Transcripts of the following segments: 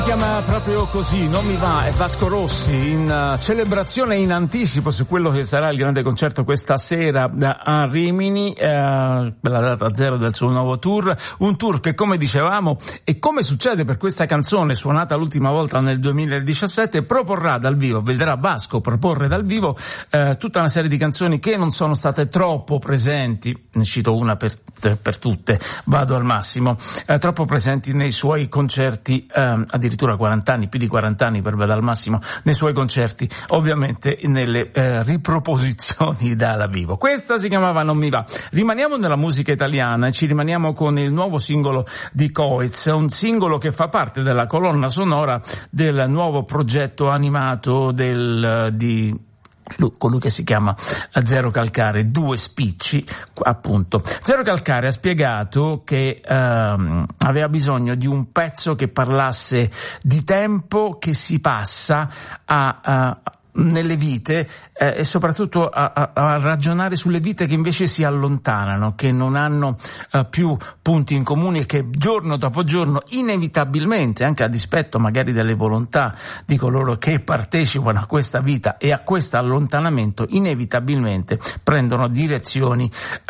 Chiama proprio così, non mi va, è Vasco Rossi in celebrazione in anticipo su quello che sarà il grande concerto questa sera a Rimini, la data zero del suo nuovo tour, un tour che, come dicevamo e come succede per questa canzone suonata l'ultima volta nel 2017, proporrà dal vivo, vedrà Vasco proporre dal vivo tutta una serie di canzoni che non sono state troppo presenti, ne cito una per tutte, vado al massimo, troppo presenti nei suoi concerti, addirittura 40 anni, più di 40 anni per Vada al massimo, nei suoi concerti, ovviamente nelle riproposizioni dal vivo. Questa si chiamava Non mi va. Rimaniamo nella musica italiana e ci rimaniamo con il nuovo singolo di Coez, un singolo che fa parte della colonna sonora del nuovo progetto animato di colui che si chiama Zero Calcare, Due Spicci, appunto. Zero Calcare ha spiegato che aveva bisogno di un pezzo che parlasse di tempo che si passa nelle vite e soprattutto a ragionare sulle vite che invece si allontanano, che non hanno più punti in comune e che giorno dopo giorno inevitabilmente, anche a dispetto magari delle volontà di coloro che partecipano a questa vita e a questo allontanamento, inevitabilmente prendono direzioni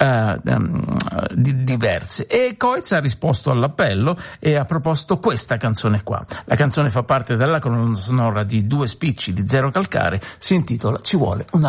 diverse. E Coez ha risposto all'appello e ha proposto questa canzone qua. La canzone fa parte della colonna sonora di Due Spicci di Zero Calcare, si intitola Ci vuole una